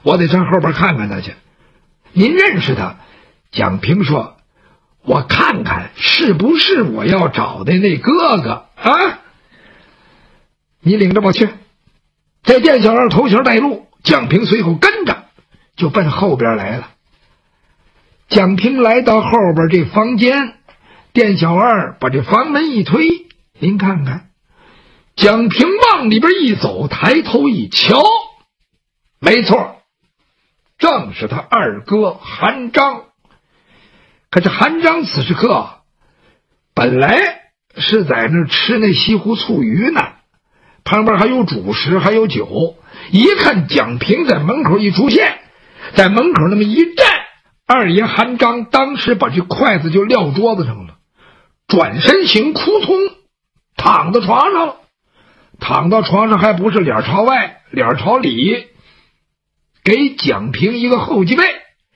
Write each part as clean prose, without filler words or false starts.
我得上后边看看他去。您认识他？蒋平说，我看看是不是我要找的那哥哥啊？你领着我去。这店小二头前带路，蒋平随后跟着，就奔后边来了。蒋平来到后边这房间，店小二把这房门一推，您看看，蒋平往里边一走，抬头一瞧，没错，正是他二哥韩章。可是韩章此时刻本来是在那吃那西湖醋鱼呢，旁边还有主食还有酒，一看蒋平在门口一出现，在门口那么一站，二爷韩章当时把这筷子就撂桌子上了，转身行扑通躺到床上了。躺到床上还不是脸朝外脸朝里，给蒋平一个后脊背。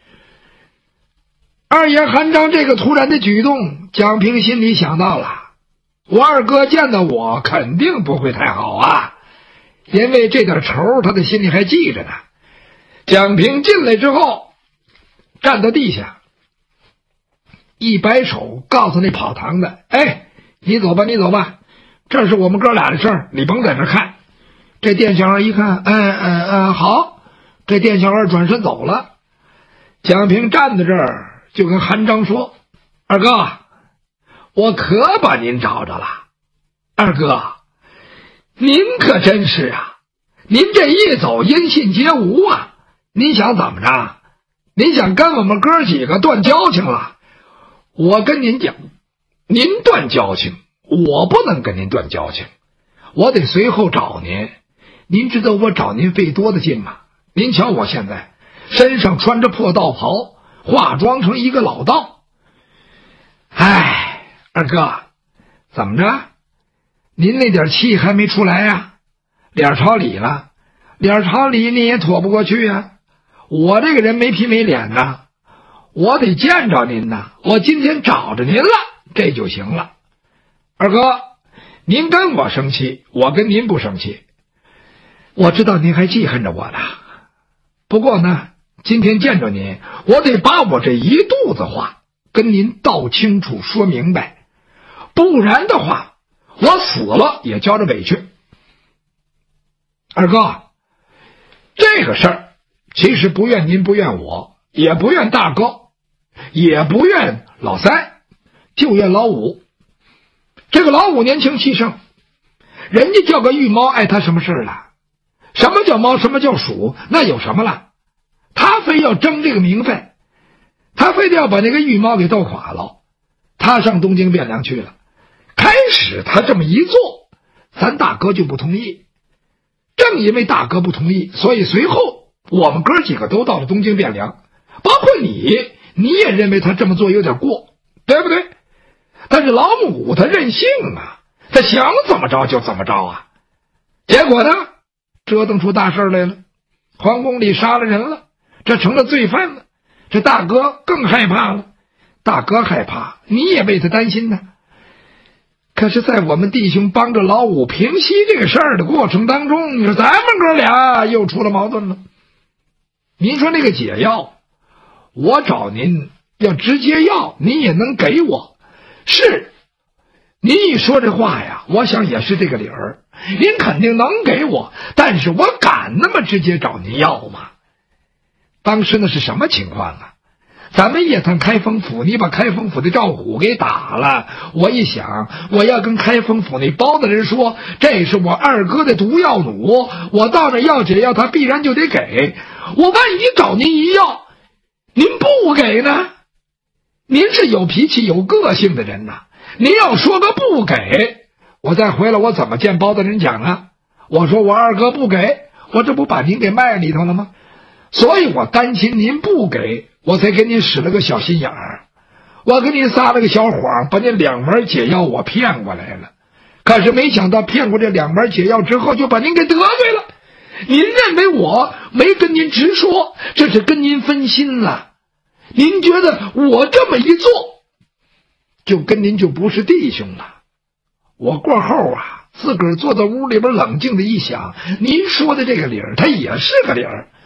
二爷韩章这个突然的举动，蒋平心里想到了，我二哥见到我肯定不会太好啊，因为这点仇他的心里还记着呢。蒋平进来之后，站到地下，一摆手告诉那跑堂的，哎，你走吧你走吧，这是我们哥俩的事儿，你甭在这看。这店小二一看，好，这店小二转身走了。蒋平站在这儿就跟韩章说，二哥，我可把您找着了。二哥，您可真是啊，您这一走音信皆无啊，您想怎么着？您想跟我们哥几个断交情了？我跟您讲，您断交情，我不能跟您断交情，我得随后找您。您知道我找您费多大劲吗？您瞧我现在身上穿着破道袍，化妆成一个老道。哎，二哥，怎么着？您那点气还没出来呀？脸朝里了，脸朝里你也躲不过去呀。我这个人没皮没脸呐，我得见着您呐，我今天找着您了，这就行了。二哥，您跟我生气，我跟您不生气。我知道您还记恨着我呢，不过呢，今天见着您，我得把我这一肚子话跟您道清楚说明白，不然的话我死了也交着委屈。二哥，这个事儿其实不怨您不怨我，也不怨大哥，也不怨老三，就怨老五。这个老五年轻气盛，人家叫个玉猫碍他什么事了？什么叫猫，什么叫鼠，那有什么了？他非要争这个名分，他非得要把那个玉猫给斗垮了。他上东京汴梁去了，开始他这么一做，咱大哥就不同意。正因为大哥不同意，所以随后我们哥几个都到了东京汴梁，包括你也认为他这么做有点过，对不对？但是老五他任性啊，他想怎么着就怎么着啊。结果呢，折腾出大事来了，皇宫里杀了人了，这成了罪犯了。这大哥更害怕了，大哥害怕，你也为他担心呢。可是在我们弟兄帮着老五平息这个事儿的过程当中，你说咱们哥俩又出了矛盾了。您说那个解药，我找您要直接要，您也能给我。是，您一说这话呀，我想也是这个理儿，您肯定能给我，但是我敢那么直接找您要吗？当时那是什么情况啊？咱们夜探开封府，你把开封府的赵虎给打了，我一想，我要跟开封府那包大人说，这是我二哥的毒药弩，我到那要解药，他必然就得给。我万一找您一要，您不给呢？您是有脾气有个性的人呐，您要说个不给，我再回来我怎么见包大人讲啊？我说我二哥不给，我这不把您给卖里头了吗？所以我担心您不给，我才给您使了个小心眼儿，我给您撒了个小谎，把那2丸解药我骗过来了。可是没想到骗过这2丸解药之后，就把您给得罪了。您认为我没跟您直说，这是跟您分心了。您觉得我这么一做，就跟您就不是弟兄了。我过后啊，自个儿坐在屋里边冷静的一想，您说的这个理儿，它也是个理儿。